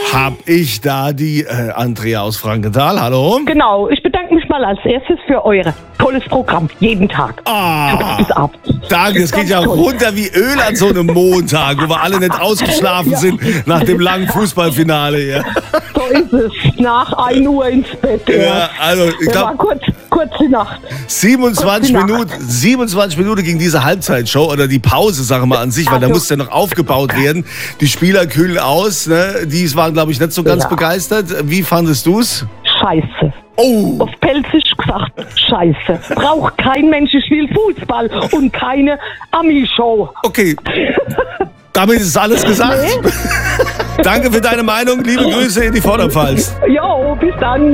Hab ich da die Andrea aus Frankenthal. Hallo. Genau, ich bedanke mich mal als erstes für euer tolles Programm. Jeden Tag. Bis abends. Danke, es geht ja runter wie Öl an so einem Montag, wo wir alle nicht ausgeschlafen sind nach dem langen Fußballfinale hier. So ist es. Nach 1 Uhr ins Bett. Ja, also ich glaube, kurz die Nacht. 27 Minuten ging diese Halbzeitshow oder die Pause, sagen wir mal an sich, weil da musste ja noch aufgebaut werden. Die Spieler kühlen aus, ne? Die waren, glaube ich, nicht so ganz begeistert. Wie fandest du's? Scheiße. Oh. Auf Pelzisch gesagt, scheiße. Braucht kein Mensch, ich will Fußball und keine Ami-Show. Okay. Damit ist alles gesagt. Nee. Danke für deine Meinung. Liebe Grüße in die Vorderpfalz. Jo, bis dann.